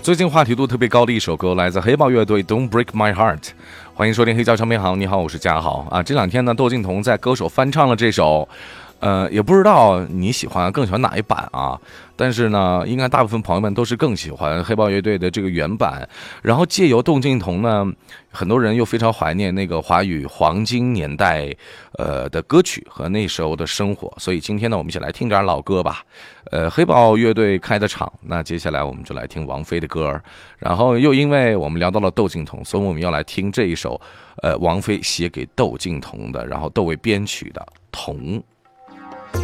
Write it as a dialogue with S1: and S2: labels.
S1: 最近话题度特别高的一首歌，来自黑豹乐队 Don't Break My Heart。欢迎收听黑胶唱片行，你好，我是嘉豪啊。这两天呢，窦靖童在歌手翻唱了这首，也不知道你更喜欢哪一版啊？但是呢，应该大部分朋友们都是更喜欢黑豹乐队的这个原版。然后借由窦靖童呢，很多人又非常怀念那个华语黄金年代的歌曲和那时候的生活，所以今天呢，我们一起来听点老歌吧。黑豹乐队开的场，那接下来我们就来听王菲的歌。然后又因为我们聊到了窦靖童，所以我们要来听这一首王菲写给窦靖童的，然后窦唯编曲的《童》。